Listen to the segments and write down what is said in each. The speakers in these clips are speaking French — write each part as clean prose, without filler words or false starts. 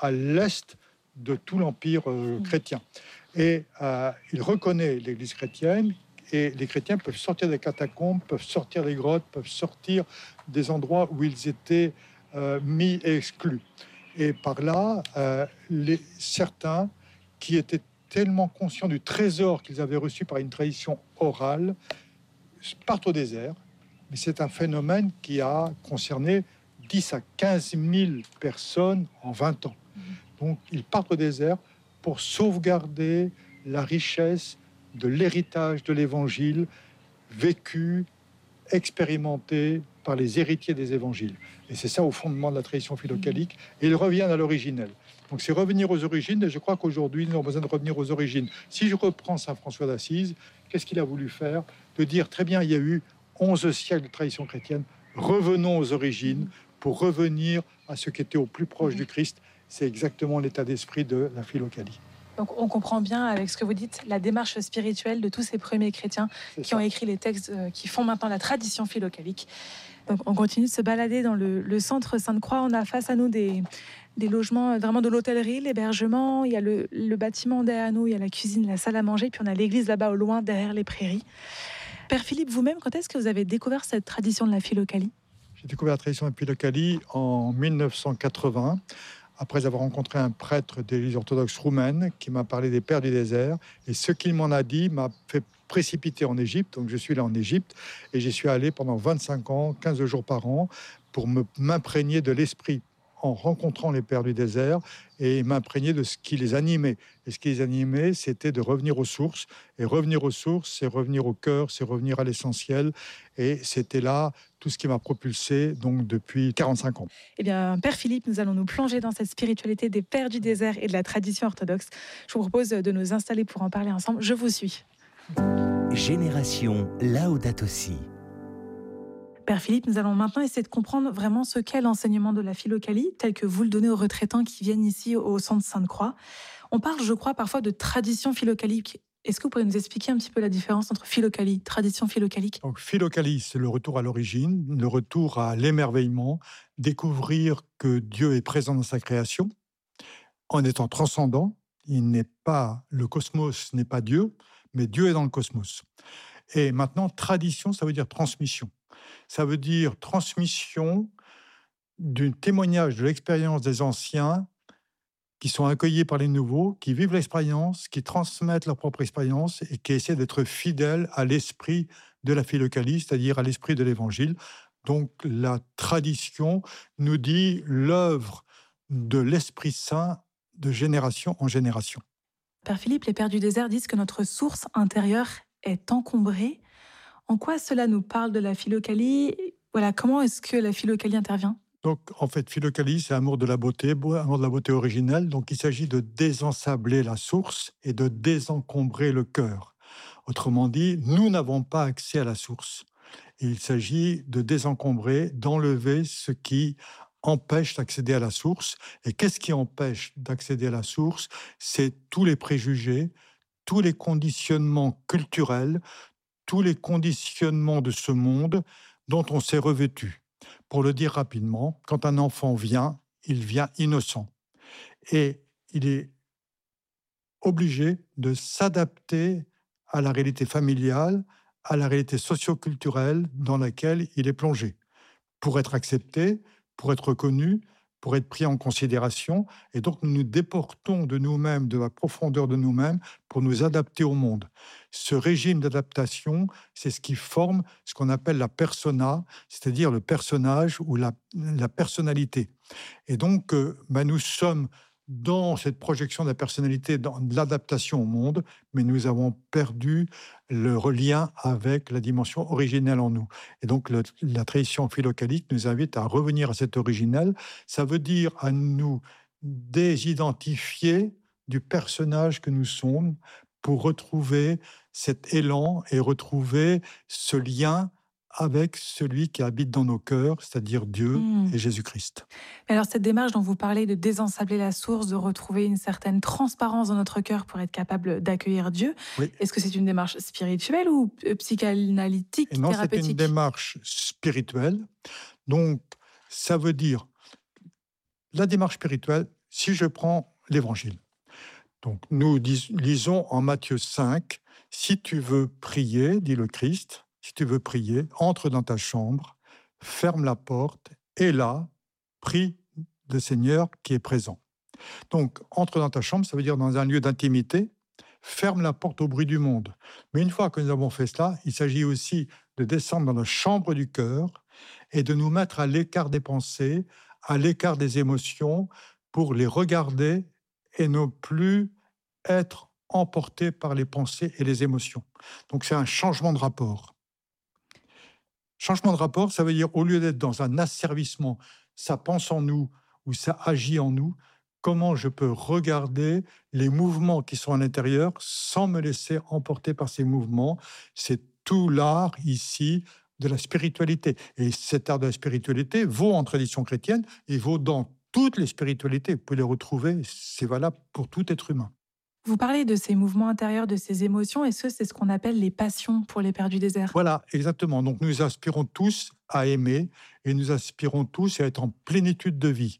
à l'est de tout l'empire chrétien. Et il reconnaît l'Église chrétienne, et les chrétiens peuvent sortir des catacombes, peuvent sortir des grottes, peuvent sortir des endroits où ils étaient mis et exclus. Et par là, certains qui étaient tellement conscients du trésor qu'ils avaient reçu par une tradition orale partent au désert. Mais c'est un phénomène qui a concerné 10 à 15 000 personnes en 20 ans. Donc, ils partent au désert pour sauvegarder la richesse de l'héritage de l'Évangile vécu, expérimenté par les héritiers des évangiles. Et c'est ça au fondement de la tradition philocalique. Et ils reviennent à l'originel. Donc c'est revenir aux origines, et je crois qu'aujourd'hui, nous avons besoin de revenir aux origines. Si je reprends saint François d'Assise, qu'est-ce qu'il a voulu faire? De dire, très bien, il y a eu 11 siècles de tradition chrétienne, revenons aux origines pour revenir à ce qui était au plus proche du Christ. C'est exactement l'état d'esprit de la philocalie. Donc on comprend bien avec ce que vous dites, la démarche spirituelle de tous ces premiers chrétiens qui ont écrit les textes qui font maintenant la tradition philocalique. Donc on continue de se balader dans le centre Sainte-Croix. On a face à nous des logements, vraiment de l'hôtellerie, l'hébergement. Il y a le bâtiment derrière nous, il y a la cuisine, la salle à manger, puis on a l'église là-bas au loin, derrière les prairies. Père Philippe, vous-même, quand est-ce que vous avez découvert cette tradition de la philocalie? J'ai découvert la tradition de la philocalie en 1980. Après avoir rencontré un prêtre de l'Église orthodoxe roumaine qui m'a parlé des Pères du désert. Et ce qu'il m'en a dit m'a fait précipiter en Égypte. Donc je suis là en Égypte et j'y suis allé pendant 25 ans, 15 jours par an, pour m'imprégner de l'esprit en rencontrant les Pères du désert et m'imprégner de ce qui les animait. Et ce qui les animait, c'était de revenir aux sources. Et revenir aux sources, c'est revenir au cœur, c'est revenir à l'essentiel. Et c'était là tout ce qui m'a propulsé donc depuis 45 ans. Eh bien, Père Philippe, nous allons nous plonger dans cette spiritualité des Pères du désert et de la tradition orthodoxe. Je vous propose de nous installer pour en parler ensemble. Je vous suis. Génération Laudato Si. Père Philippe, nous allons maintenant essayer de comprendre vraiment ce qu'est l'enseignement de la philocalie, tel que vous le donnez aux retraitants qui viennent ici au centre Sainte-Croix. On parle, je crois, parfois de tradition philocalique. Est-ce que vous pourriez nous expliquer un petit peu la différence entre philocalie, tradition philocalique? Donc, philocalie, c'est le retour à l'origine, le retour à l'émerveillement, découvrir que Dieu est présent dans sa création, en étant transcendant. Le cosmos n'est pas Dieu, mais Dieu est dans le cosmos. Et maintenant, tradition, ça veut dire transmission. Ça veut dire transmission du témoignage de l'expérience des anciens qui sont accueillis par les nouveaux, qui vivent l'expérience, qui transmettent leur propre expérience et qui essaient d'être fidèles à l'esprit de la philocalie, c'est-à-dire à l'esprit de l'Évangile. Donc la tradition nous dit l'œuvre de l'Esprit Saint de génération en génération. Père Philippe, les Pères du désert disent que notre source intérieure est encombrée. En quoi cela nous parle de la philocalie? Voilà, comment est-ce que la philocalie intervient? Donc, en fait, philocalie, c'est amour de la beauté originelle. Donc, il s'agit de désensabler la source et de désencombrer le cœur. Autrement dit, nous n'avons pas accès à la source. Et il s'agit de désencombrer, d'enlever ce qui empêche d'accéder à la source. Et qu'est-ce qui empêche d'accéder à la source? C'est tous les préjugés, tous les conditionnements culturels, tous les conditionnements de ce monde dont on s'est revêtu. Pour le dire rapidement, quand un enfant vient, il vient innocent. Et il est obligé de s'adapter à la réalité familiale, à la réalité socio-culturelle dans laquelle il est plongé, pour être accepté, pour être reconnu, pour être pris en considération. Et donc, nous nous déportons de nous-mêmes, de la profondeur de nous-mêmes, pour nous adapter au monde. Ce régime d'adaptation, c'est ce qui forme ce qu'on appelle la persona, c'est-à-dire le personnage ou la personnalité. Et donc, nous sommes dans cette projection de la personnalité, dans l'adaptation au monde, mais nous avons perdu le lien avec la dimension originelle en nous. Et donc, la tradition philocalique nous invite à revenir à cet originel. Ça veut dire à nous désidentifier du personnage que nous sommes pour retrouver cet élan et retrouver ce lien avec celui qui habite dans nos cœurs, c'est-à-dire Dieu et Jésus-Christ. Alors cette démarche dont vous parlez de désensabler la source, de retrouver une certaine transparence dans notre cœur pour être capable d'accueillir Dieu, oui. Est-ce que c'est une démarche spirituelle ou psychanalytique, et non, thérapeutique? C'est une démarche spirituelle. Donc, ça veut dire, la démarche spirituelle, si je prends l'Évangile, donc nous lisons en Matthieu 5, « Si tu veux prier, dit le Christ, si tu veux prier, entre dans ta chambre, ferme la porte, et là, prie le Seigneur qui est présent. » Donc, entre dans ta chambre, ça veut dire dans un lieu d'intimité, ferme la porte au bruit du monde. Mais une fois que nous avons fait cela, il s'agit aussi de descendre dans la chambre du cœur et de nous mettre à l'écart des pensées, à l'écart des émotions, pour les regarder et ne plus être emporté par les pensées et les émotions. Donc c'est un changement de rapport. Changement de rapport, ça veut dire, au lieu d'être dans un asservissement, ça pense en nous ou ça agit en nous, comment je peux regarder les mouvements qui sont à l'intérieur sans me laisser emporter par ces mouvements. C'est tout l'art ici de la spiritualité. Et cet art de la spiritualité vaut en tradition chrétienne et vaut dans toutes les spiritualités. Vous pouvez les retrouver, c'est valable pour tout être humain. Vous parlez de ces mouvements intérieurs, de ces émotions, et c'est ce qu'on appelle les passions pour les Pères du désert. Voilà, exactement. Donc nous aspirons tous à aimer et nous aspirons tous à être en plénitude de vie.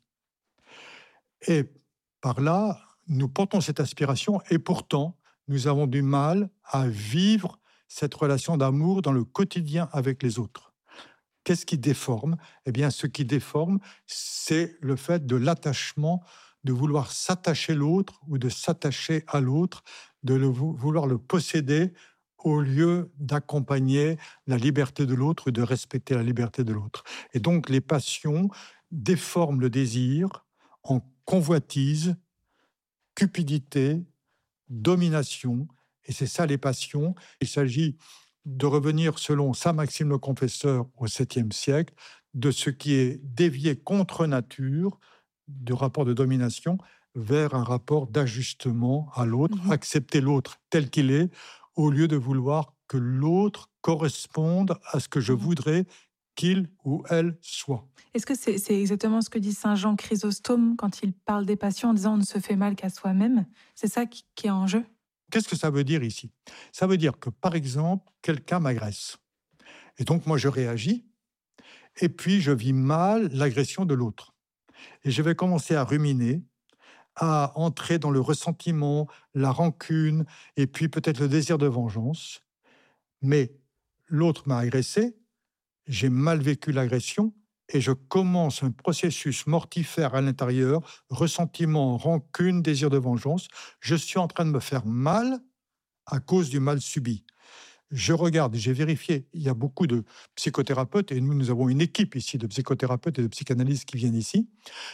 Et par là, nous portons cette aspiration et pourtant, nous avons du mal à vivre cette relation d'amour dans le quotidien avec les autres. Qu'est-ce qui déforme ? Eh bien, ce qui déforme, c'est le fait de l'attachement, de vouloir s'attacher l'autre ou de s'attacher à l'autre, de vouloir le posséder au lieu d'accompagner la liberté de l'autre ou de respecter la liberté de l'autre. Et donc, les passions déforment le désir en convoitise, cupidité, domination. Et c'est ça les passions. Il s'agit de revenir, selon saint Maxime le Confesseur au 7e siècle, de ce qui est dévié contre nature, du rapport de domination, vers un rapport d'ajustement à l'autre, accepter l'autre tel qu'il est, au lieu de vouloir que l'autre corresponde à ce que je voudrais qu'il ou elle soit. Est-ce que c'est exactement ce que dit saint Jean Chrysostome quand il parle des passions en disant « on ne se fait mal qu'à soi-même » ? C'est ça qui est en jeu ? Qu'est-ce que ça veut dire ici ? Ça veut dire que, par exemple, quelqu'un m'agresse. Et donc, moi, je réagis, et puis je vis mal l'agression de l'autre. Et je vais commencer à ruminer, à entrer dans le ressentiment, la rancune, et puis peut-être le désir de vengeance. Mais l'autre m'a agressé, j'ai mal vécu l'agression, et je commence un processus mortifère à l'intérieur, ressentiment, rancune, désir de vengeance. Je suis en train de me faire mal à cause du mal subi. Je regarde, j'ai vérifié, il y a beaucoup de psychothérapeutes, et nous avons une équipe ici de psychothérapeutes et de psychanalystes qui viennent ici.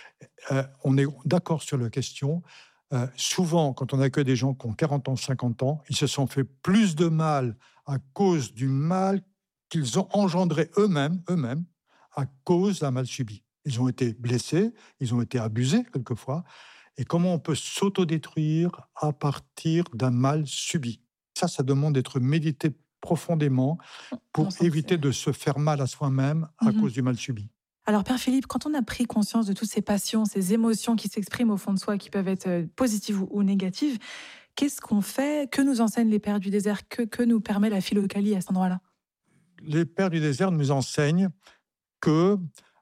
On est d'accord sur la question. Souvent, quand on accueille des gens qui ont 40 ans, 50 ans, ils se sont fait plus de mal à cause du mal qu'ils ont engendré eux-mêmes, à cause d'un mal subi. Ils ont été blessés, ils ont été abusés quelquefois. Et comment on peut s'autodétruire à partir d'un mal subi ? Ça demande d'être médité profondément pour éviter de se faire mal à soi-même à cause du mal subi. Alors Père Philippe, quand on a pris conscience de toutes ces passions, ces émotions qui s'expriment au fond de soi, qui peuvent être positives ou négatives, qu'est-ce qu'on fait ? Que nous enseignent les Pères du désert ? Que nous permet la philokalie à cet endroit-là ? Les Pères du désert nous enseignent que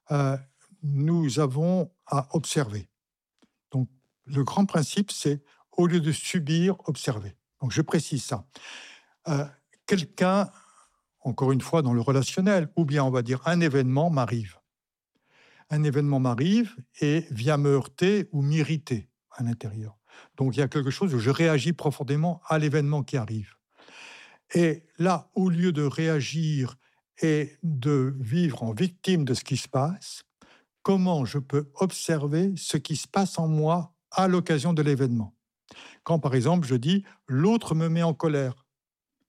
nous avons à observer. Donc, le grand principe, c'est au lieu de subir, observer. Donc, je précise ça. Quelqu'un, encore une fois, dans le relationnel, ou bien on va dire un événement m'arrive. Un événement m'arrive et vient me heurter ou m'irriter à l'intérieur. Donc, il y a quelque chose où je réagis profondément à l'événement qui arrive. Et là, au lieu de réagir et de vivre en victime de ce qui se passe, comment je peux observer ce qui se passe en moi à l'occasion de l'événement ? Quand, par exemple, je dis « l'autre me met en colère ». D'accord ?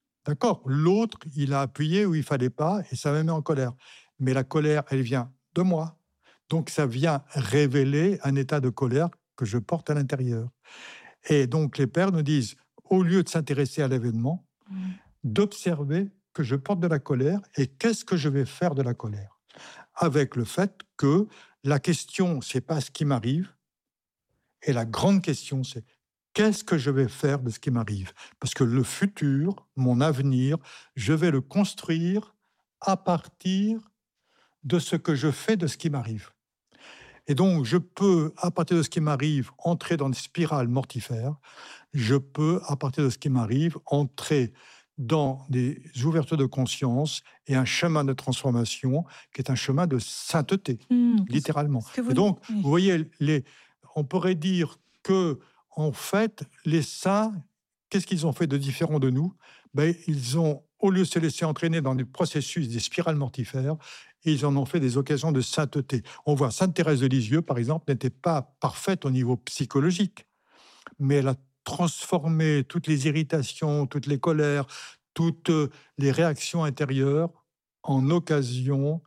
L'autre, il a appuyé où il ne fallait pas et ça me met en colère. Mais la colère, elle vient de moi. Donc, ça vient révéler un état de colère que je porte à l'intérieur. Et donc, les pères nous disent, au lieu de s'intéresser à l'événement, d'observer que je porte de la colère et qu'est-ce que je vais faire de la colère ? Avec le fait que la question, c'est pas ce qui m'arrive, et la grande question, c'est qu'est-ce que je vais faire de ce qui m'arrive ? Parce que le futur, mon avenir, je vais le construire à partir de ce que je fais de ce qui m'arrive. Et donc, je peux, à partir de ce qui m'arrive, entrer dans une spirale mortifère. Je peux, à partir de ce qui m'arrive, entrer dans des ouvertures de conscience et un chemin de transformation qui est un chemin de sainteté, littéralement. Et donc, oui. vous voyez, on pourrait dire que, en fait, les saints, qu'est-ce qu'ils ont fait de différent de nous? Ils ont, au lieu de se laisser entraîner dans des processus, des spirales mortifères, ils en ont fait des occasions de sainteté. On voit Sainte Thérèse de Lisieux, par exemple, n'était pas parfaite au niveau psychologique, mais elle a transformé toutes les irritations, toutes les colères, toutes les réactions intérieures en occasion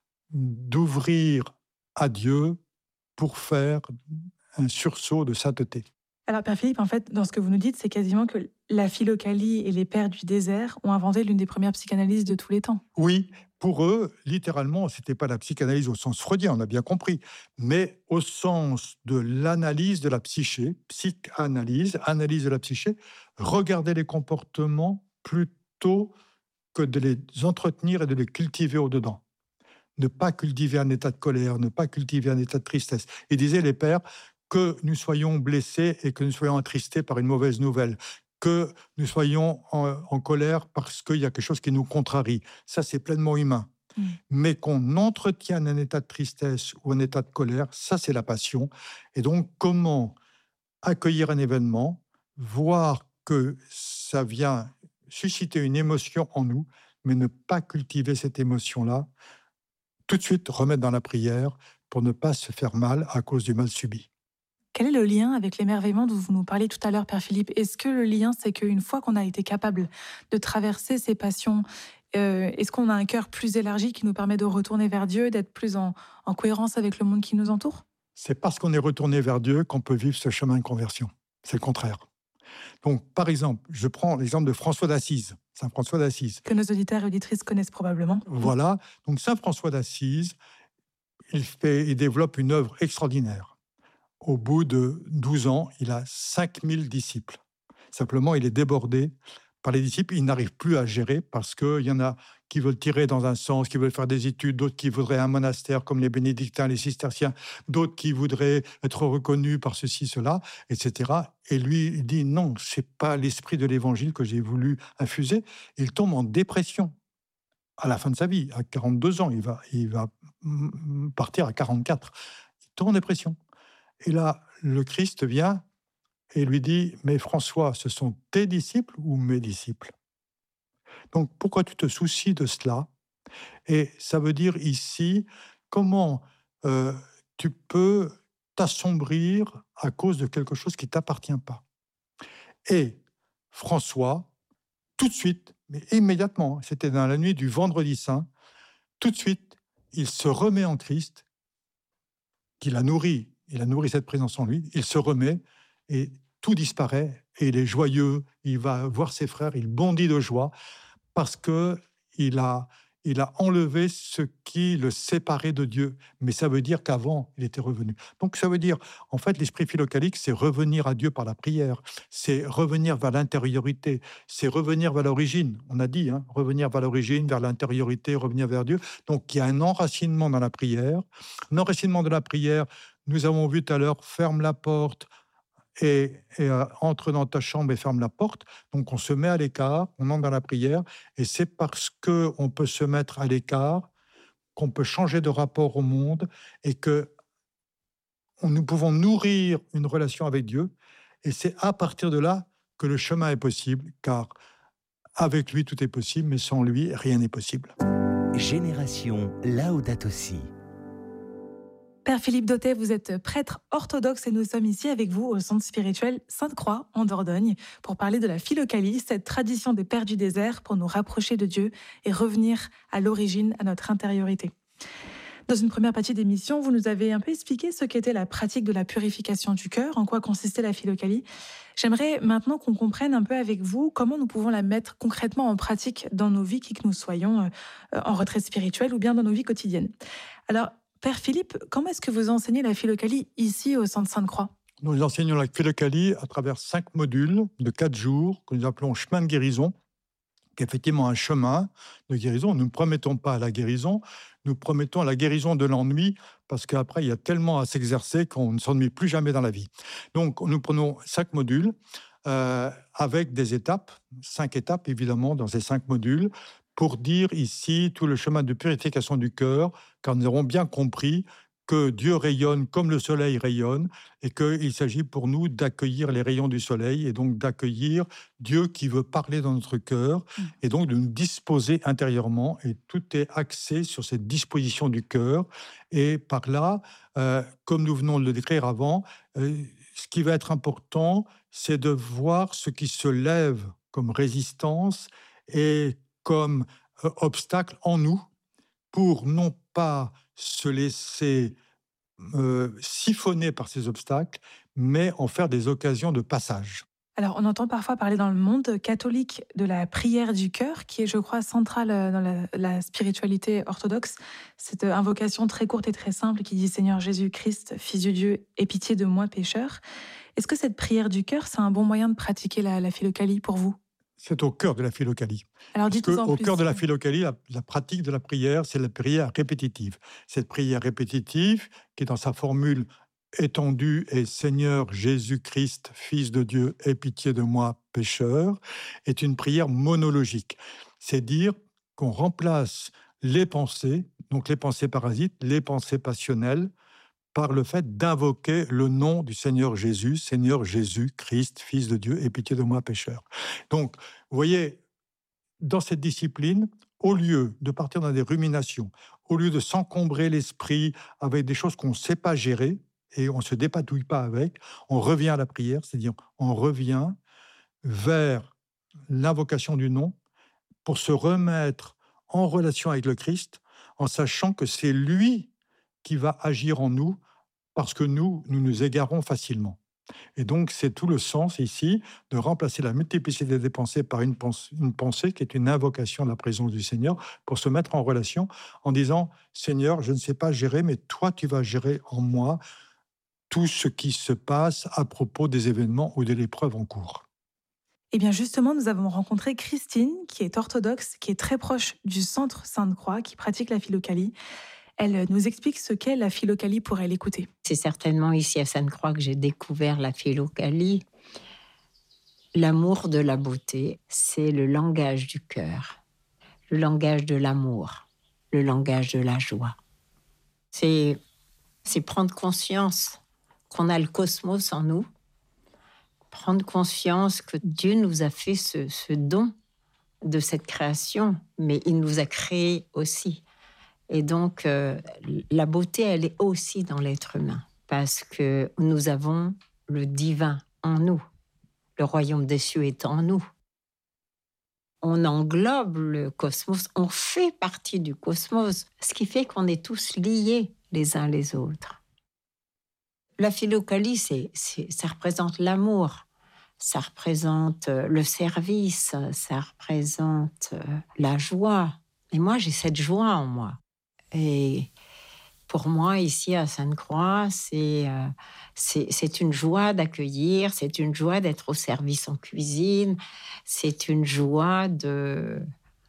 d'ouvrir à Dieu pour faire un sursaut de sainteté. Alors, Père Philippe, en fait, dans ce que vous nous dites, c'est quasiment que la philokalie et les pères du désert ont inventé l'une des premières psychanalyses de tous les temps. Oui, pour eux, littéralement, ce n'était pas la psychanalyse au sens freudien, on a bien compris, mais au sens de l'analyse de la psyché, psychanalyse, analyse de la psyché, regarder les comportements plutôt que de les entretenir et de les cultiver au-dedans. Ne pas cultiver un état de colère, ne pas cultiver un état de tristesse. Et disaient les pères, que nous soyons blessés et que nous soyons attristés par une mauvaise nouvelle, que nous soyons en colère parce qu'il y a quelque chose qui nous contrarie. Ça, c'est pleinement humain. Mais qu'on entretienne un état de tristesse ou un état de colère, ça, c'est la passion. Et donc, comment accueillir un événement, voir que ça vient susciter une émotion en nous, mais ne pas cultiver cette émotion-là, tout de suite remettre dans la prière pour ne pas se faire mal à cause du mal subi. Quel est le lien avec l'émerveillement dont vous nous parliez tout à l'heure, Père Philippe? Est-ce que le lien, c'est qu'une fois qu'on a été capable de traverser ces passions, est-ce qu'on a un cœur plus élargi qui nous permet de retourner vers Dieu, d'être plus en cohérence avec le monde qui nous entoure? C'est parce qu'on est retourné vers Dieu qu'on peut vivre ce chemin de conversion. C'est le contraire. Donc, par exemple, je prends l'exemple de François d'Assise, Saint François d'Assise. Que nos auditeurs et auditrices connaissent probablement. Voilà. Donc, Saint François d'Assise, il développe une œuvre extraordinaire. Au bout de 12 ans, il a 5000 disciples. Simplement, il est débordé par les disciples. Il n'arrive plus à gérer parce qu'il y en a qui veulent tirer dans un sens, qui veulent faire des études, d'autres qui voudraient un monastère comme les bénédictins, les cisterciens, d'autres qui voudraient être reconnus par ceci, cela, etc. Et lui, il dit non, ce n'est pas l'esprit de l'évangile que j'ai voulu infuser. Il tombe en dépression à la fin de sa vie, à 42 ans. Il va partir à 44. Il tombe en dépression. Et là, le Christ vient et lui dit « Mais François, ce sont tes disciples ou mes disciples ?» Donc, pourquoi tu te soucies de cela? Et ça veut dire ici, comment tu peux t'assombrir à cause de quelque chose qui ne t'appartient pas. Et François, tout de suite, mais immédiatement, c'était dans la nuit du vendredi saint, tout de suite, il se remet en Christ, qu'il a nourri. Il a nourri cette présence en lui, il se remet et tout disparaît et il est joyeux, il va voir ses frères, il bondit de joie parce qu'il a enlevé ce qui le séparait de Dieu. Mais ça veut dire qu'avant, il était revenu. Donc ça veut dire, en fait, l'esprit philocalique, c'est revenir à Dieu par la prière, c'est revenir vers l'intériorité, c'est revenir vers l'origine. On a dit, revenir vers l'origine, vers l'intériorité, revenir vers Dieu. Donc il y a un enracinement dans la prière. L'enracinement de la prière, nous avons vu tout à l'heure, ferme la porte et entre dans ta chambre et ferme la porte. Donc on se met à l'écart, on entre dans la prière, et c'est parce qu'on peut se mettre à l'écart qu'on peut changer de rapport au monde et que nous pouvons nourrir une relation avec Dieu. Et c'est à partir de là que le chemin est possible, car avec lui tout est possible, mais sans lui rien n'est possible. Génération Laudato Si. Père Philippe Dautet, vous êtes prêtre orthodoxe et nous sommes ici avec vous au centre spirituel Sainte-Croix en Dordogne pour parler de la philokalie, cette tradition des pères du désert pour nous rapprocher de Dieu et revenir à l'origine, à notre intériorité. Dans une première partie d'émission, vous nous avez un peu expliqué ce qu'était la pratique de la purification du cœur, en quoi consistait la philokalie. J'aimerais maintenant qu'on comprenne un peu avec vous comment nous pouvons la mettre concrètement en pratique dans nos vies, qui que nous soyons, en retraite spirituelle ou bien dans nos vies quotidiennes. Alors, Père Philippe, comment est-ce que vous enseignez la philokalie ici au Centre Sainte-Croix? Nous enseignons la philokalie à travers 5 modules de 4 jours que nous appelons chemin de guérison, qu'effectivement un chemin de guérison. Nous ne promettons pas la guérison, nous promettons la guérison de l'ennui, parce qu'après, il y a tellement à s'exercer qu'on ne s'ennuie plus jamais dans la vie. Donc, nous prenons 5 modules avec des étapes, 5 étapes évidemment dans ces 5 modules, pour dire ici tout le chemin de purification du cœur, car nous avons bien compris que Dieu rayonne comme le soleil rayonne et qu'il s'agit pour nous d'accueillir les rayons du soleil et donc d'accueillir Dieu qui veut parler dans notre cœur et donc de nous disposer intérieurement. Et tout est axé sur cette disposition du cœur. Et par là, comme nous venons de le décrire avant, ce qui va être important, c'est de voir ce qui se lève comme résistance et comme obstacle en nous pour non pas se laisser siphonner par ces obstacles, mais en faire des occasions de passage. Alors, on entend parfois parler dans le monde catholique de la prière du cœur, qui est, je crois, centrale dans la spiritualité orthodoxe. Cette invocation très courte et très simple qui dit « Seigneur Jésus-Christ, Fils de Dieu, aie pitié de moi, pécheur ». Est-ce que cette prière du cœur, c'est un bon moyen de pratiquer la philokalie pour vous? C'est au cœur de la philokalie. Alors, dites-nous en Au plus. cœur de la philokalie, la pratique de la prière, c'est la prière répétitive. Cette prière répétitive, qui est dans sa formule étendue est Seigneur Jésus-Christ, Fils de Dieu, aie pitié de moi, pécheur, est une prière monologique. C'est dire qu'on remplace les pensées, donc les pensées parasites, les pensées passionnelles, par le fait d'invoquer le nom du Seigneur Jésus, Christ, Fils de Dieu, aie pitié de moi, pécheur. Donc, vous voyez, dans cette discipline, au lieu de partir dans des ruminations, au lieu de s'encombrer l'esprit avec des choses qu'on ne sait pas gérer, et on ne se dépatouille pas avec, on revient à la prière, c'est-à-dire on revient vers l'invocation du nom pour se remettre en relation avec le Christ, en sachant que c'est lui qui va agir en nous, parce que nous nous égarons facilement. Et donc, c'est tout le sens ici de remplacer la multiplicité des pensées par une pensée qui est une invocation de la présence du Seigneur pour se mettre en relation en disant « Seigneur, je ne sais pas gérer, mais toi, tu vas gérer en moi tout ce qui se passe à propos des événements ou de l'épreuve en cours. » Eh bien justement, nous avons rencontré Christine, qui est orthodoxe, qui est très proche du centre Sainte-Croix, qui pratique la philokalie. Elle nous explique ce qu'est la philokalie pour elle. Écoutez. C'est certainement ici à Sainte-Croix que j'ai découvert la philokalie. L'amour de la beauté, c'est le langage du cœur, le langage de l'amour, le langage de la joie. C'est prendre conscience qu'on a le cosmos en nous, prendre conscience que Dieu nous a fait ce don de cette création, mais il nous a créés aussi. Et donc, la beauté, elle est aussi dans l'être humain, parce que nous avons le divin en nous. Le royaume des cieux est en nous. On englobe le cosmos, on fait partie du cosmos, ce qui fait qu'on est tous liés les uns les autres. La philokalie, ça représente l'amour, ça représente le service, ça représente la joie. Et moi, j'ai cette joie en moi. Et pour moi, ici à Sainte-Croix, c'est une joie d'accueillir, c'est une joie d'être au service en cuisine, c'est une joie de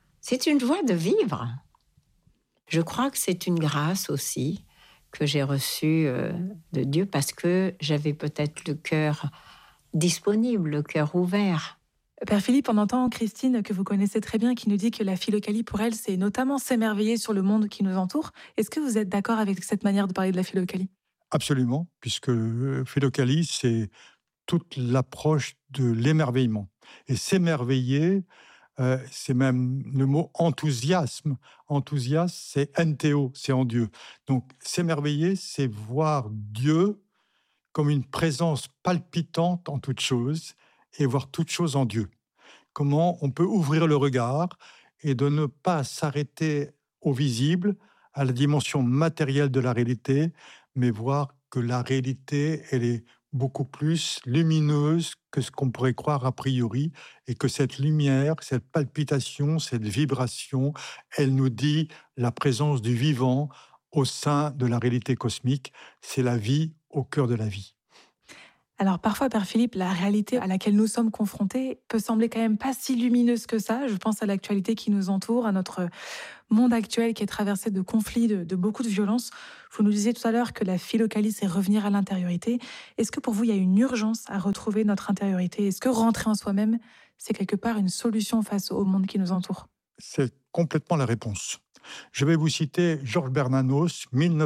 vivre. Je crois que c'est une grâce aussi que j'ai reçue de Dieu parce que j'avais peut-être le cœur disponible, le cœur ouvert. Père Philippe, on entend Christine, que vous connaissez très bien, qui nous dit que la philokalie, pour elle, c'est notamment s'émerveiller sur le monde qui nous entoure. Est-ce que vous êtes d'accord avec cette manière de parler de la philokalie? Absolument, puisque philokalie, c'est toute l'approche de l'émerveillement. Et s'émerveiller, c'est même le mot enthousiasme. Enthousiasme, c'est entheo, c'est en Dieu. Donc, s'émerveiller, c'est voir Dieu comme une présence palpitante en toute chose, et voir toute chose en Dieu. Comment on peut ouvrir le regard et de ne pas s'arrêter au visible, à la dimension matérielle de la réalité, mais voir que la réalité, elle est beaucoup plus lumineuse que ce qu'on pourrait croire a priori, et que cette lumière, cette palpitation, cette vibration, elle nous dit la présence du vivant au sein de la réalité cosmique. C'est la vie au cœur de la vie. Alors parfois, Père Philippe, la réalité à laquelle nous sommes confrontés peut sembler quand même pas si lumineuse que ça. Je pense à l'actualité qui nous entoure, à notre monde actuel qui est traversé de conflits, de beaucoup de violences. Vous nous disiez tout à l'heure que la philocalie, c'est revenir à l'intériorité. Est-ce que pour vous, il y a une urgence à retrouver notre intériorité? Est-ce que rentrer en soi-même, c'est quelque part une solution face au monde qui nous entoure? C'est complètement la réponse. Je vais vous citer Georges Bernanos,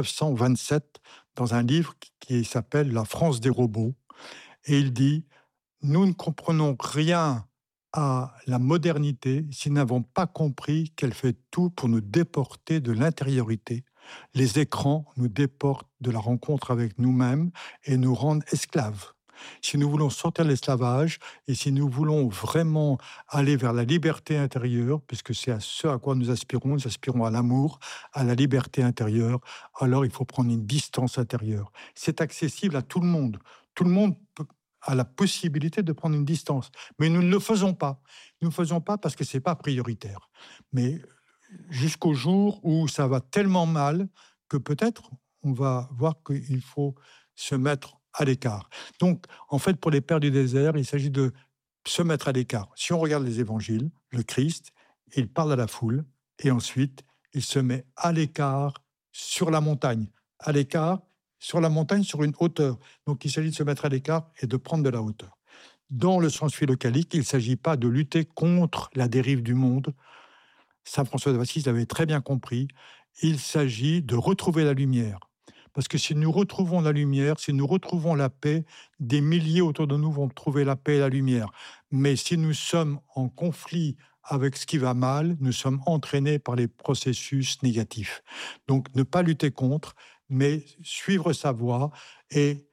1927, dans un livre qui s'appelle La France des robots. Et il dit: nous ne comprenons rien à la modernité si nous n'avons pas compris qu'elle fait tout pour nous déporter de l'intériorité. Les écrans nous déportent de la rencontre avec nous-mêmes et nous rendent esclaves. Si nous voulons sortir de l'esclavage et si nous voulons vraiment aller vers la liberté intérieure, puisque c'est à ce à quoi nous aspirons à l'amour, à la liberté intérieure, alors il faut prendre une distance intérieure. C'est accessible à tout le monde. Tout le monde a la possibilité de prendre une distance. Mais nous ne le faisons pas. Nous ne le faisons pas parce que ce n'est pas prioritaire. Mais jusqu'au jour où ça va tellement mal que peut-être on va voir qu'il faut se mettre à l'écart. Donc, en fait, pour les pères du désert, il s'agit de se mettre à l'écart. Si on regarde les évangiles, le Christ, il parle à la foule et ensuite, il se met à l'écart sur la montagne. À l'écart sur la montagne, sur une hauteur. Donc, il s'agit de se mettre à l'écart et de prendre de la hauteur. Dans le sens philocalique, il ne s'agit pas de lutter contre la dérive du monde. Saint François d'Assise l'avait très bien compris. Il s'agit de retrouver la lumière. Parce que si nous retrouvons la lumière, si nous retrouvons la paix, des milliers autour de nous vont trouver la paix et la lumière. Mais si nous sommes en conflit avec ce qui va mal, nous sommes entraînés par les processus négatifs. Donc, ne pas lutter contre, mais suivre sa voie et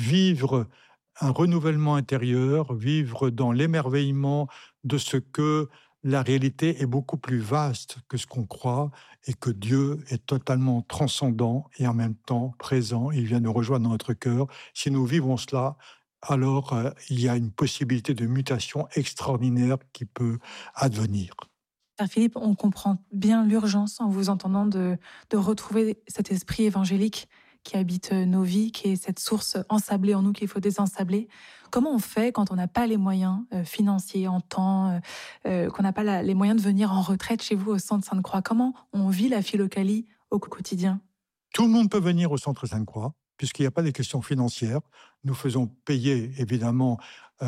vivre un renouvellement intérieur, vivre dans l'émerveillement de ce que la réalité est beaucoup plus vaste que ce qu'on croit et que Dieu est totalement transcendant et en même temps présent. Il vient nous rejoindre dans notre cœur. Si nous vivons cela, alors il y a une possibilité de mutation extraordinaire qui peut advenir. Père Philippe, on comprend bien l'urgence en vous entendant de retrouver cet esprit évangélique qui habite nos vies, qui est cette source ensablée en nous qu'il faut désensabler. Comment on fait quand on n'a pas les moyens financiers, en temps, qu'on n'a pas les moyens de venir en retraite chez vous au Centre Sainte-Croix? Comment on vit la philocalie au quotidien? Tout le monde peut venir au Centre Sainte-Croix, puisqu'il n'y a pas de questions financières. Nous faisons payer, évidemment,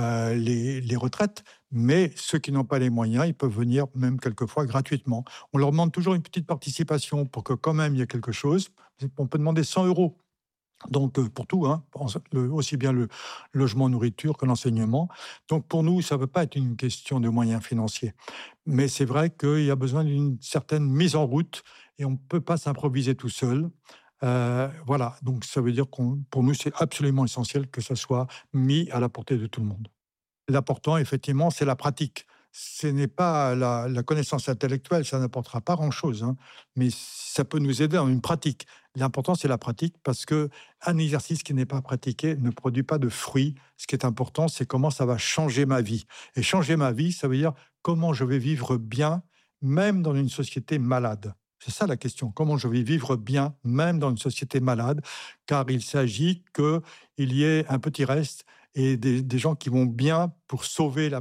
les retraites, mais ceux qui n'ont pas les moyens, ils peuvent venir même quelquefois gratuitement. On leur demande toujours une petite participation pour que quand même il y ait quelque chose. On peut demander 100 €. Donc, pour tout, hein, aussi bien le logement, nourriture que l'enseignement. Donc, pour nous, ça ne peut pas être une question de moyens financiers. Mais c'est vrai qu'il y a besoin d'une certaine mise en route et on ne peut pas s'improviser tout seul. Voilà, donc ça veut dire pour nous, c'est absolument essentiel que ça soit mis à la portée de tout le monde. L'important, effectivement, c'est la pratique. Ce n'est pas la connaissance intellectuelle, ça n'apportera pas grand-chose, hein, mais ça peut nous aider dans une pratique. L'important, c'est la pratique, parce qu'un exercice qui n'est pas pratiqué ne produit pas de fruits. Ce qui est important, c'est comment ça va changer ma vie. Et changer ma vie, ça veut dire comment je vais vivre bien, même dans une société malade. C'est ça la question, comment je vais vivre bien, même dans une société malade, car il s'agit qu'il y ait un petit reste et des gens qui vont bien pour sauver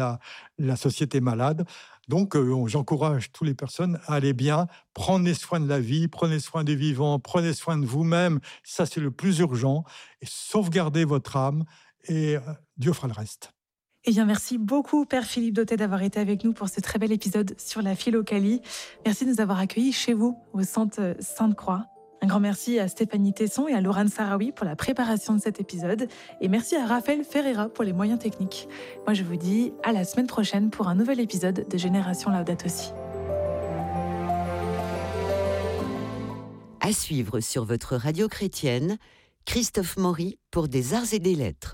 la société malade. Donc, j'encourage toutes les personnes à aller bien, prenez soin de la vie, prenez soin des vivants, prenez soin de vous-même, ça c'est le plus urgent, et sauvegardez votre âme, et Dieu fera le reste. Eh bien, merci beaucoup, Père Philippe Dautet, d'avoir été avec nous pour ce très bel épisode sur la philocalie. Merci de nous avoir accueillis chez vous, au Centre Sainte-Croix. Un grand merci à Stéphanie Tesson et à Laurent Sarawi pour la préparation de cet épisode. Et merci à Raphaël Ferreira pour les moyens techniques. Moi, je vous dis à la semaine prochaine pour un nouvel épisode de Génération Laudato Si. À suivre sur votre radio chrétienne, Christophe Maury pour des arts et des lettres.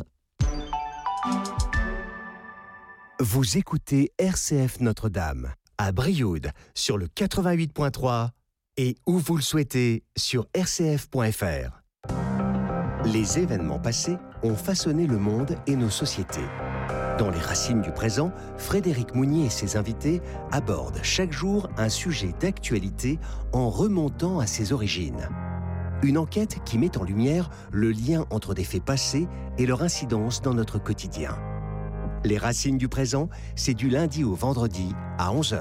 Vous écoutez RCF Notre-Dame à Brioude sur le 88.3 et où vous le souhaitez sur rcf.fr. Les événements passés ont façonné le monde et nos sociétés. Dans les racines du présent, Frédéric Mounier et ses invités abordent chaque jour un sujet d'actualité en remontant à ses origines. Une enquête qui met en lumière le lien entre des faits passés et leur incidence dans notre quotidien. Les Racines du présent, c'est du lundi au vendredi à 11h.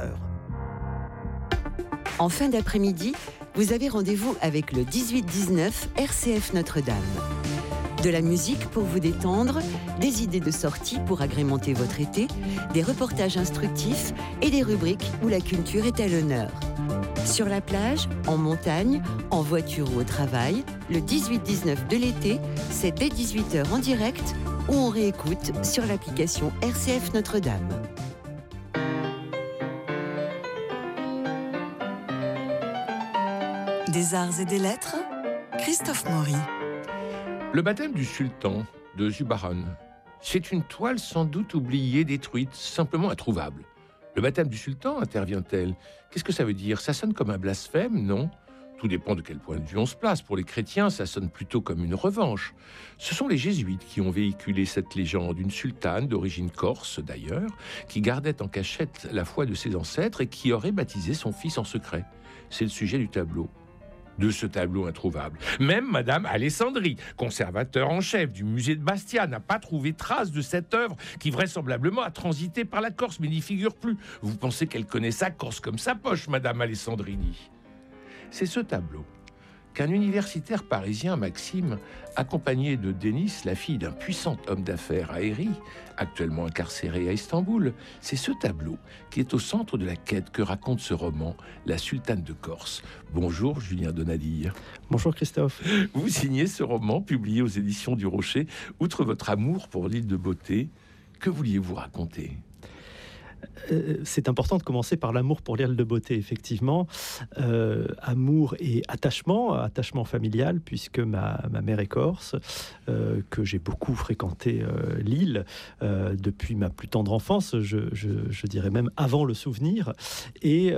En fin d'après-midi, vous avez rendez-vous avec le 18-19 RCF Notre-Dame. De la musique pour vous détendre, des idées de sortie pour agrémenter votre été, des reportages instructifs et des rubriques où la culture est à l'honneur. Sur la plage, en montagne, en voiture ou au travail, le 18-19 de l'été, c'est dès 18h en direct ou on réécoute sur l'application RCF Notre-Dame. Des arts et des lettres, Christophe Maury. Le baptême du sultan de Zubahan, c'est une toile sans doute oubliée, détruite, simplement introuvable. Le baptême du sultan intervient-elle? Qu'est-ce que ça veut dire? Ça sonne comme un blasphème, non? Tout dépend de quel point de vue on se place. Pour les chrétiens, ça sonne plutôt comme une revanche. Ce sont les jésuites qui ont véhiculé cette légende, une sultane d'origine corse d'ailleurs, qui gardait en cachette la foi de ses ancêtres et qui aurait baptisé son fils en secret. C'est le sujet du tableau. De ce tableau introuvable. Même Madame Alessandri, conservateur en chef du musée de Bastia, n'a pas trouvé trace de cette œuvre qui vraisemblablement a transité par la Corse, mais n'y figure plus. Vous pensez qu'elle connaît sa Corse comme sa poche, Madame Alessandrini? C'est ce tableau qu'un universitaire parisien, Maxime, accompagné de Denis, la fille d'un puissant homme d'affaires aéri, actuellement incarcéré à Istanbul, c'est ce tableau qui est au centre de la quête que raconte ce roman, La Sultane de Corse. Bonjour Julien Donadille. Bonjour Christophe. Vous signez ce roman publié aux éditions du Rocher. Outre votre amour pour l'île de Beauté, que vouliez-vous raconter ? C'est important de commencer par l'amour pour l'île de Beauté, effectivement. Amour et attachement familial, puisque ma mère est corse, que j'ai beaucoup fréquenté l'île depuis ma plus tendre enfance, je dirais même avant le souvenir. Et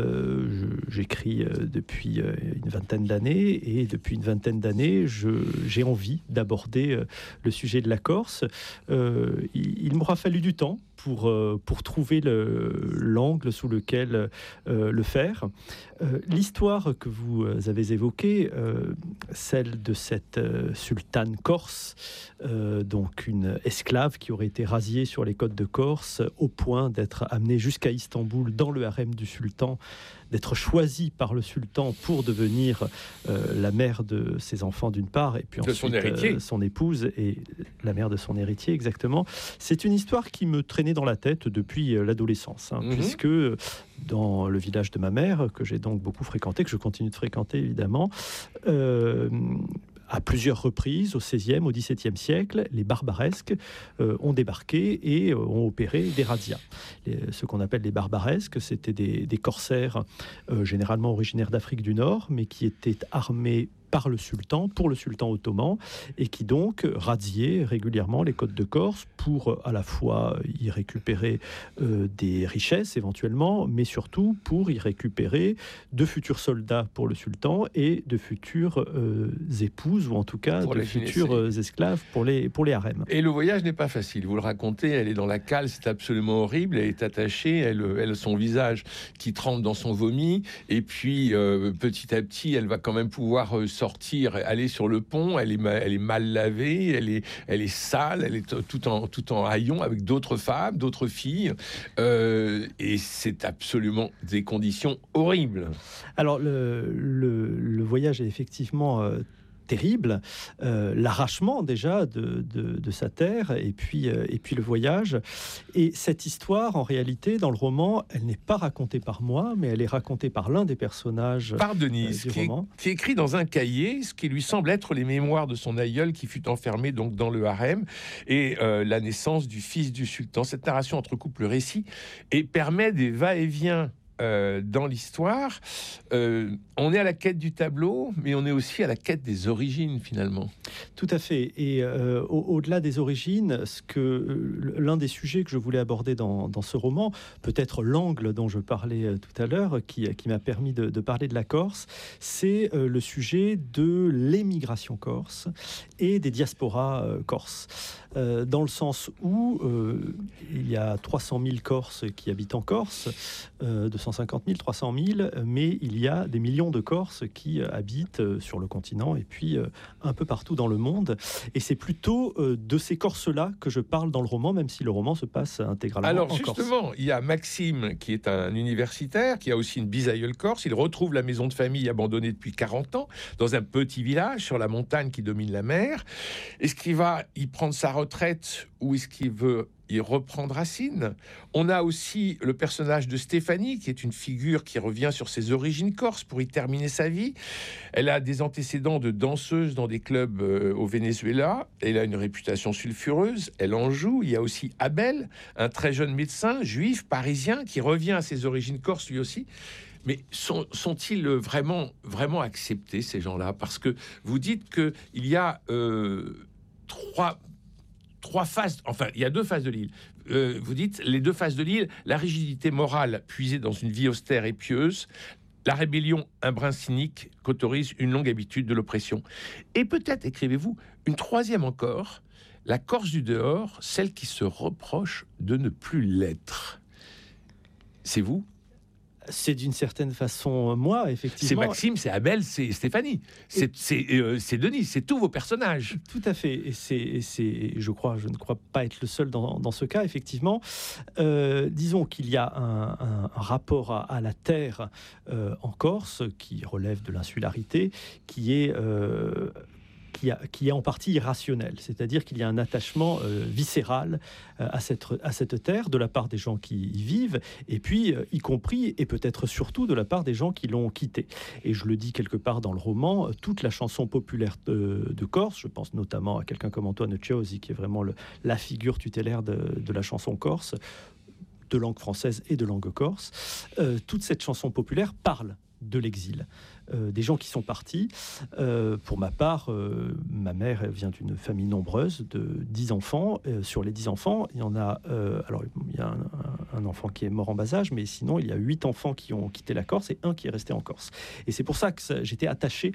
j'écris depuis une vingtaine d'années, et depuis une vingtaine d'années, j'ai envie d'aborder le sujet de la Corse. Il m'aura fallu du temps pour trouver l'angle sous lequel le faire. L'histoire que vous avez évoquée, celle de cette sultane corse, donc une esclave qui aurait été rasiée sur les côtes de Corse au point d'être amenée jusqu'à Istanbul dans le harem du sultan, d'être choisie par le sultan pour devenir la mère de ses enfants d'une part, et puis ensuite son épouse et la mère de son héritier, exactement. C'est une histoire qui me traînait dans la tête depuis l'adolescence, puisque dans le village de ma mère, que j'ai donc beaucoup fréquenté, que je continue de fréquenter évidemment, à plusieurs reprises, au XVIe, au XVIIe siècle, les barbaresques ont débarqué et ont opéré des razzias. Ce qu'on appelle les barbaresques, c'était des corsaires généralement originaires d'Afrique du Nord, mais qui étaient armés par le sultan, pour le sultan ottoman, et qui donc razziaient régulièrement les côtes de Corse pour à la fois y récupérer des richesses éventuellement, mais surtout pour y récupérer de futurs soldats pour le sultan et de futures épouses, ou en tout cas de futurs esclaves pour les harems. Et le voyage n'est pas facile, vous le racontez, elle est dans la cale, c'est absolument horrible, elle est attachée, elle a son visage qui trempe dans son vomi, et puis petit à petit, elle va quand même pouvoir sortir, aller sur le pont, elle est mal lavée, elle est sale, elle est tout en haillons avec d'autres femmes, d'autres filles, et c'est absolument des conditions horribles. Alors le voyage est effectivement terrible, l'arrachement déjà de sa terre, et puis le voyage. Et cette histoire, en réalité, dans le roman, elle n'est pas racontée par moi, mais elle est racontée par l'un des personnages par Denis, du roman. Qui écrit dans un cahier ce qui lui semble être les mémoires de son aïeul qui fut enfermé donc dans le harem, et la naissance du fils du sultan. Cette narration entrecoupe le récit et permet des va-et-vient dans l'histoire. On est à la quête du tableau, mais on est aussi à la quête des origines, finalement. Tout à fait. Et au-delà des origines, l'un des sujets que je voulais aborder dans ce roman, peut-être l'angle dont je parlais tout à l'heure, qui m'a permis de parler de la Corse, c'est le sujet de l'émigration corse et des diasporas corses. Dans le sens où il y a 300 000 Corses qui habitent en Corse, 250 250 000, 300 000, mais il y a des millions de Corses qui habitent sur le continent et puis un peu partout dans le monde. Et c'est plutôt de ces Corses-là que je parle dans le roman, même si le roman se passe intégralement en Corse. Alors justement, il y a Maxime qui est un universitaire, qui a aussi une bisaïeule corse. Il retrouve la maison de famille abandonnée depuis 40 ans, dans un petit village sur la montagne qui domine la mer. Est-ce qu'il va y prendre sa retraite ou est-ce qu'il veut y reprendre racine? On a aussi le personnage de Stéphanie, qui est une figure qui revient sur ses origines corses pour y terminer sa vie. Elle a des antécédents de danseuse dans des clubs au Venezuela. Elle a une réputation sulfureuse. Elle en joue. Il y a aussi Abel, un très jeune médecin juif parisien qui revient à ses origines corses lui aussi. Mais sont-ils vraiment acceptés, ces gens-là? Parce que vous dites qu'il y a trois phases, enfin, il y a 2 phases de l'île. Vous dites, les 2 phases de l'île, la rigidité morale puisée dans une vie austère et pieuse, la rébellion, un brin cynique qu'autorise une longue habitude de l'oppression. Et peut-être, écrivez-vous, une 3e encore, la Corse du dehors, celle qui se reproche de ne plus l'être. C'est vous? C'est d'une certaine façon moi, effectivement. C'est Maxime, c'est Abel, c'est Stéphanie, c'est Denise, c'est tous vos personnages. Tout à fait. Et je ne crois pas être le seul dans ce cas, effectivement. Disons qu'il y a un rapport à la terre en Corse qui relève de l'insularité, qui est en partie irrationnel, c'est-à-dire qu'il y a un attachement viscéral à cette terre de la part des gens qui y vivent, et puis y compris et peut-être surtout de la part des gens qui l'ont quittée. Et je le dis quelque part dans le roman, toute la chanson populaire de Corse, je pense notamment à quelqu'un comme Antoine Ciosi, qui est vraiment la figure tutélaire de la chanson corse, de langue française et de langue corse, toute cette chanson populaire parle de l'exil, des gens qui sont partis. Pour ma part, ma mère vient d'une famille nombreuse de 10 enfants. Sur les 10 enfants, il y en a... alors, il y a un enfant qui est mort en bas âge, mais sinon, il y a 8 enfants qui ont quitté la Corse et 1 qui est resté en Corse. Et c'est pour ça que j'étais attaché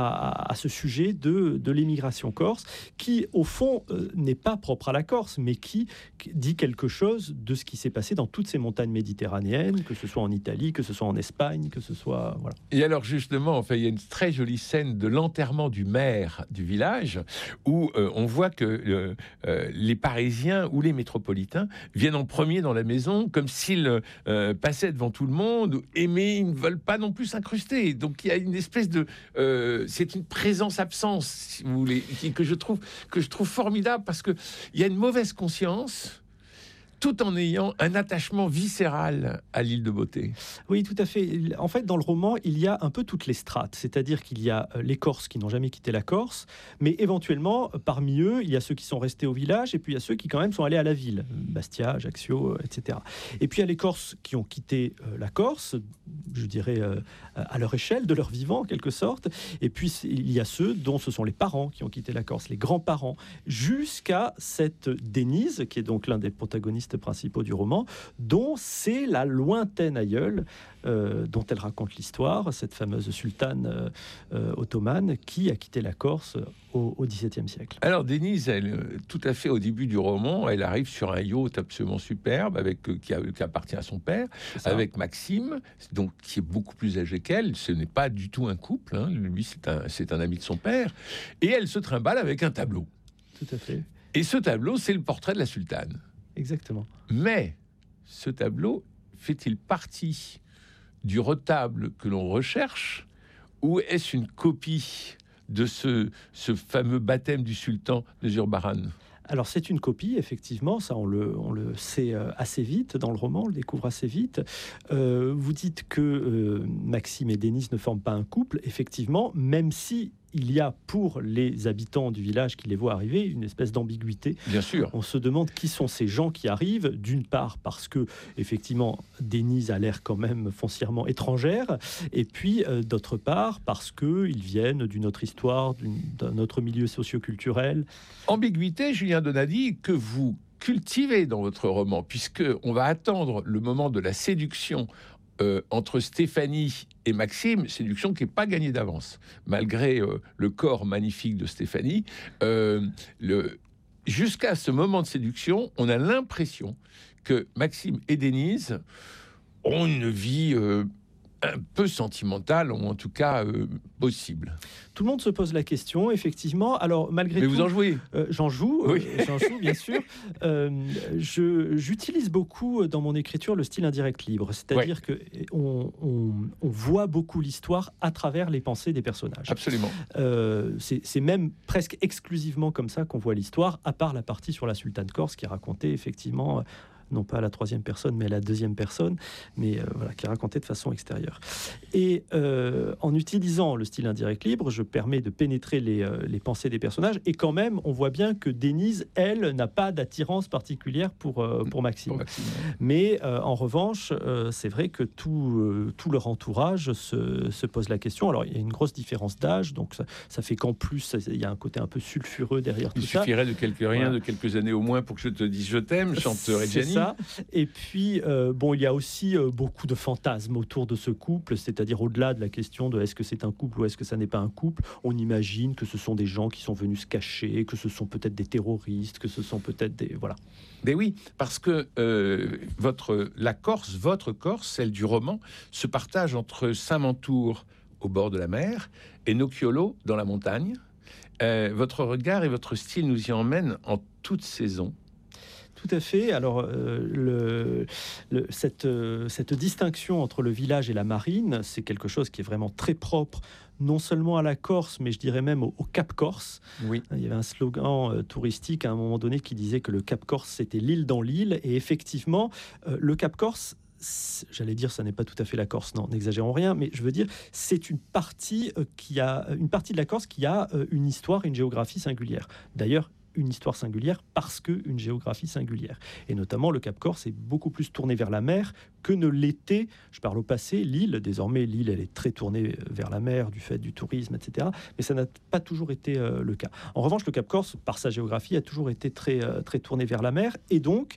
à ce sujet de l'émigration corse, qui, au fond, n'est pas propre à la Corse, mais qui dit quelque chose de ce qui s'est passé dans toutes ces montagnes méditerranéennes, que ce soit en Italie, que ce soit en Espagne, que ce soit... Voilà. Et alors justement, enfin, il y a une très jolie scène de l'enterrement du maire du village où on voit que les Parisiens ou les métropolitains viennent en premier dans la maison comme s'ils passaient devant tout le monde, mais ils ne veulent pas non plus s'incruster. Donc il y a une espèce de... c'est une présence-absence, si vous voulez, que je trouve formidable parce qu'il y a une mauvaise conscience tout en ayant un attachement viscéral à l'île de Beauté. Oui, tout à fait. En fait, dans le roman, il y a un peu toutes les strates. C'est-à-dire qu'il y a les Corses qui n'ont jamais quitté la Corse, mais éventuellement, parmi eux, il y a ceux qui sont restés au village, et puis il y a ceux qui, quand même, sont allés à la ville. Bastia, Ajaccio, etc. Et puis, il y a les Corses qui ont quitté la Corse, je dirais, à leur échelle, de leur vivant, en quelque sorte. Et puis, il y a ceux dont ce sont les parents qui ont quitté la Corse, les grands-parents, jusqu'à cette Denise, qui est donc l'un des protagonistes principaux du roman, dont c'est la lointaine aïeule dont elle raconte l'histoire, cette fameuse sultane ottomane qui a quitté la Corse au XVIIe siècle. Alors Denise, elle, tout à fait au début du roman, elle arrive sur un yacht absolument superbe qui appartient à son père, avec Maxime, donc qui est beaucoup plus âgé qu'elle. Ce n'est pas du tout un couple, hein. Lui c'est un ami de son père, et elle se trimballe avec un tableau. Tout à fait. Et ce tableau, c'est le portrait de la sultane. Exactement. Mais ce tableau fait-il partie du retable que l'on recherche, ou est-ce une copie de ce fameux baptême du sultan de Zurbaran? Alors c'est une copie, effectivement, ça on le sait assez vite dans le roman, on le découvre assez vite. Vous dites que Maxime et Denise ne forment pas un couple, effectivement, même si il y a pour les habitants du village qui les voient arriver une espèce d'ambiguïté. Bien sûr. On se demande qui sont ces gens qui arrivent, d'une part parce que, effectivement, Denise a l'air quand même foncièrement étrangère, et puis d'autre part parce qu'ils viennent d'une autre histoire, d'un autre milieu socio-culturel. Ambiguïté, Julien Donadi, que vous cultivez dans votre roman, puisque on va attendre le moment de la séduction entre Stéphanie et Maxime, séduction qui n'est pas gagnée d'avance, malgré le corps magnifique de Stéphanie. Jusqu'à ce moment de séduction, on a l'impression que Maxime et Denise ont une vie un peu sentimentale, ou en tout cas possible. Tout le monde se pose la question, effectivement. Alors, malgré tout... Mais vous en jouez J'en joue, oui. J'en joue, bien sûr. J'utilise beaucoup dans mon écriture le style indirect libre. C'est-à-dire qu'on voit beaucoup l'histoire à travers les pensées des personnages. Absolument. C'est même presque exclusivement comme ça qu'on voit l'histoire, à part la partie sur la sultane corse qui est racontée, effectivement... non pas à la troisième personne, mais à la deuxième personne, mais voilà, qui est raconté de façon extérieure. Et en utilisant le style indirect libre, je permets de pénétrer les pensées des personnages, et quand même, on voit bien que Denise, elle, n'a pas d'attirance particulière pour Maxime. Mais en revanche, c'est vrai que tout leur entourage se pose la question. Alors, il y a une grosse différence d'âge, donc ça fait qu'en plus, il y a un côté un peu sulfureux derrière tout ça. Il suffirait de quelques années au moins pour que je te dise je t'aime, chanterait Jenny. Et puis, il y a aussi beaucoup de fantasmes autour de ce couple, c'est-à-dire au-delà de la question de est-ce que c'est un couple ou est-ce que ça n'est pas un couple, on imagine que ce sont des gens qui sont venus se cacher, que ce sont peut-être des terroristes, que ce sont peut-être des... Voilà. Mais oui, parce que votre Corse, celle du roman, se partage entre Saint-Mentour au bord de la mer et Nocciolo dans la montagne. Votre regard et votre style nous y emmènent en toute saison. Tout à fait. Alors, cette distinction entre le village et la marine, c'est quelque chose qui est vraiment très propre, non seulement à la Corse, mais je dirais même au Cap Corse. Oui. Il y avait un slogan touristique à un moment donné qui disait que le Cap Corse, c'était l'île dans l'île. Et effectivement, le Cap Corse, j'allais dire, ça n'est pas tout à fait la Corse, non, n'exagérons rien, mais je veux dire, c'est une partie de la Corse qui a une histoire, une géographie singulière. D'ailleurs, une histoire singulière parce qu'une géographie singulière. Et notamment, le Cap Corse est beaucoup plus tourné vers la mer que ne l'était, je parle au passé, l'île. Désormais, l'île, elle est très tournée vers la mer du fait du tourisme, etc. Mais ça n'a pas toujours été le cas. En revanche, le Cap Corse, par sa géographie, a toujours été très, très tourné vers la mer. Et donc,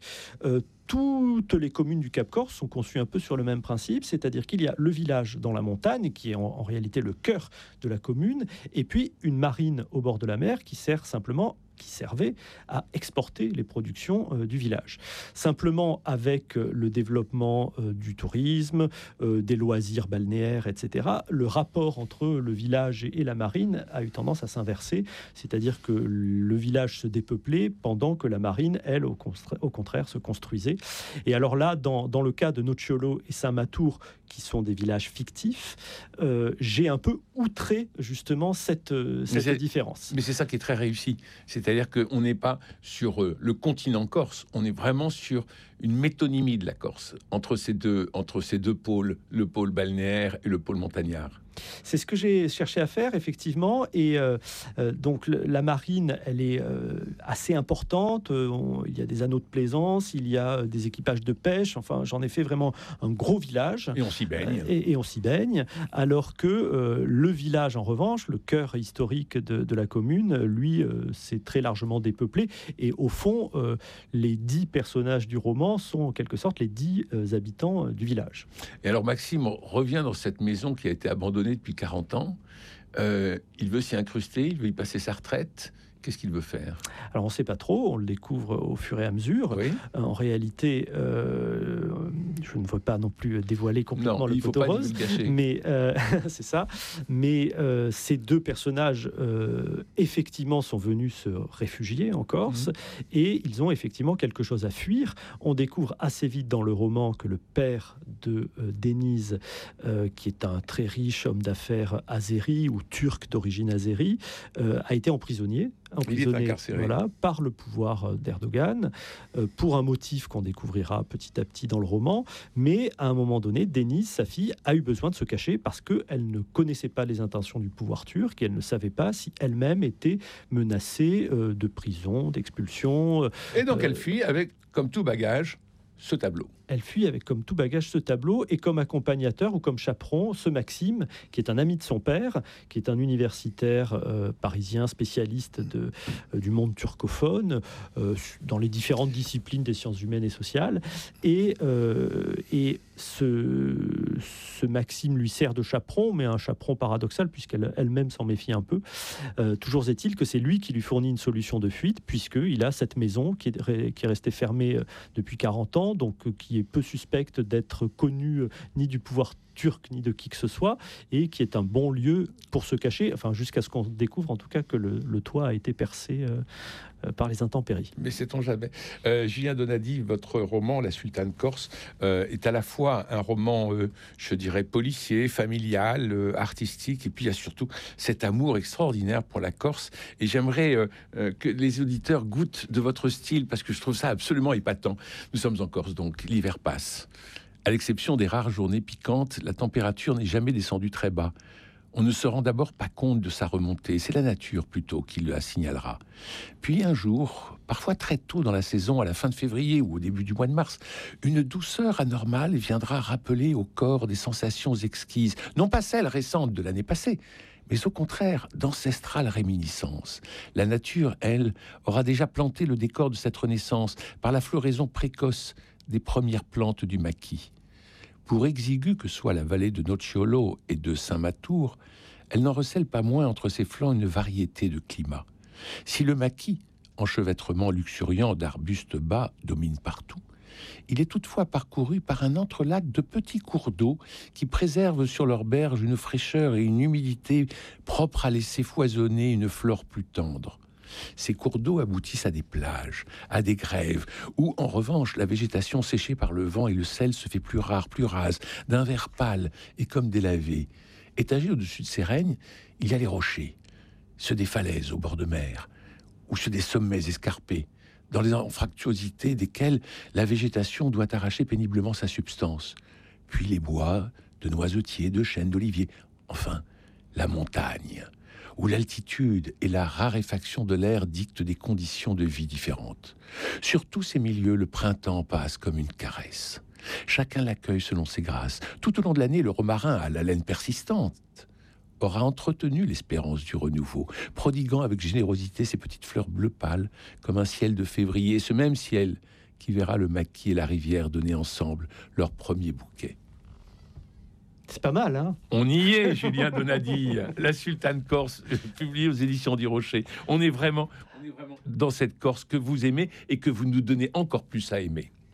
toutes les communes du Cap Corse sont conçues un peu sur le même principe, c'est-à-dire qu'il y a le village dans la montagne, qui est en réalité le cœur de la commune, et puis une marine au bord de la mer qui servait à exporter les productions du village. Simplement, avec le développement du tourisme, des loisirs balnéaires, etc., le rapport entre le village et la marine a eu tendance à s'inverser, c'est-à-dire que le village se dépeuplait pendant que la marine, elle, au contraire, se construisait. Et alors là, dans le cas de Nocciolo et Saint-Matour, qui sont des villages fictifs, j'ai un peu outré justement cette différence. Mais c'est ça qui est très réussi. C'est-à-dire qu'on n'est pas sur le continent corse, on est vraiment sur une métonymie de la Corse, entre ces deux pôles, le pôle balnéaire et le pôle montagnard. C'est ce que j'ai cherché à faire, effectivement. Et donc, la marine, elle est assez importante. Il y a des anneaux de plaisance, il y a des équipages de pêche. Enfin, j'en ai fait vraiment un gros village. Et on s'y baigne. Et on s'y baigne. Alors que le village, en revanche, le cœur historique de la commune, lui, c'est très largement dépeuplé. Et au fond, les 10 personnages du roman sont en quelque sorte les 10 habitants du village. Et alors, Maxime revient dans cette maison qui a été abandonnée depuis 40 ans. Il veut s'y incruster, il veut y passer sa retraite. Qu'est-ce qu'il veut faire? Alors, on ne sait pas trop, on le découvre au fur et à mesure. Oui. En réalité, je ne veux pas non plus dévoiler complètement le poteau rose, mais c'est ça. Mais ces deux personnages, effectivement, sont venus se réfugier en Corse, et ils ont effectivement quelque chose à fuir. On découvre assez vite dans le roman que le père de Denise, qui est un très riche homme d'affaires azéri ou turc d'origine azéri, a été emprisonné par le pouvoir d'Erdogan pour un motif qu'on découvrira petit à petit dans le roman. Mais à un moment donné, Denise, sa fille, a eu besoin de se cacher parce qu'elle ne connaissait pas les intentions du pouvoir turc et elle ne savait pas si elle-même était menacée de prison, d'expulsion. Et donc elle fuit avec, comme tout bagage, ce tableau. Elle fuit avec comme tout bagage ce tableau et comme accompagnateur ou comme chaperon ce Maxime, qui est un ami de son père, qui est un universitaire parisien spécialiste du monde turcophone dans les différentes disciplines des sciences humaines et sociales. Et ce Maxime lui sert de chaperon, mais un chaperon paradoxal puisqu'elle-même s'en méfie un peu. Toujours est-il que c'est lui qui lui fournit une solution de fuite puisqu'il a cette maison qui est restée fermée depuis 40 ans important, donc qui est peu suspecte d'être connu ni du pouvoir turc ni de qui que ce soit, et qui est un bon lieu pour se cacher, enfin jusqu'à ce qu'on découvre en tout cas que le toit a été percé par les intempéries. Mais sait-on jamais. Julien Donadi, votre roman La Sultane Corse est à la fois un roman, je dirais, policier, familial, artistique, et puis il y a surtout cet amour extraordinaire pour la Corse. Et j'aimerais que les auditeurs goûtent de votre style, parce que je trouve ça absolument épatant. Nous sommes en Corse, donc l'hiver passe. À l'exception des rares journées piquantes, la température n'est jamais descendue très bas. On ne se rend d'abord pas compte de sa remontée, c'est la nature plutôt qui la signalera. Puis un jour, parfois très tôt dans la saison, à la fin de février ou au début du mois de mars, une douceur anormale viendra rappeler au corps des sensations exquises, non pas celles récentes de l'année passée, mais au contraire d'ancestrales réminiscences. La nature, elle, aura déjà planté le décor de cette renaissance par la floraison précoce des premières plantes du maquis. Pour exiguë que soit la vallée de Nocciolo et de Saint-Matour, elle n'en recèle pas moins entre ses flancs une variété de climats. Si le maquis, enchevêtrement luxuriant d'arbustes bas, domine partout, il est toutefois parcouru par un entrelac de petits cours d'eau qui préservent sur leurs berges une fraîcheur et une humidité propres à laisser foisonner une flore plus tendre. Ces cours d'eau aboutissent à des plages, à des grèves, où, en revanche, la végétation séchée par le vent et le sel se fait plus rare, plus rase, d'un vert pâle et comme délavé. Étagés au-dessus de ces règnes, il y a les rochers, ceux des falaises au bord de mer, ou ceux des sommets escarpés, dans les anfractuosités desquels la végétation doit arracher péniblement sa substance. Puis les bois de noisetiers, de chênes, d'oliviers. Enfin, la montagne, où l'altitude et la raréfaction de l'air dictent des conditions de vie différentes. Sur tous ces milieux, le printemps passe comme une caresse. Chacun l'accueille selon ses grâces. Tout au long de l'année, le romarin, à l'haleine persistante, aura entretenu l'espérance du renouveau, prodiguant avec générosité ses petites fleurs bleu pâle, comme un ciel de février, ce même ciel qui verra le maquis et la rivière donner ensemble leur premier bouquet. C'est pas mal, hein? On y est, Julien Donadi, La Sultane Corse, publiée aux éditions du Rocher. On est vraiment dans cette Corse que vous aimez et que vous nous donnez encore plus à aimer.